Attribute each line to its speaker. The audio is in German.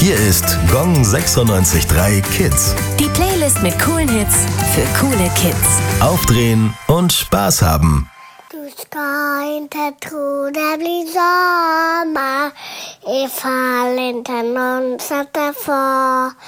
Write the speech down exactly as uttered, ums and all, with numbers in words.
Speaker 1: Hier ist Gong sechsundneunzig Komma drei Kids.
Speaker 2: Die Playlist mit coolen Hits für coole Kids.
Speaker 1: Aufdrehen und Spaß haben.
Speaker 3: Du ska inte tro det blir sommar ifall inte någon sätter fart.